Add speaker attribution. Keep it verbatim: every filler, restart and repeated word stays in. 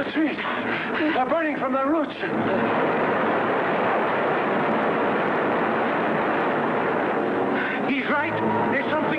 Speaker 1: trees. They're burning from the roots. He's right. There's something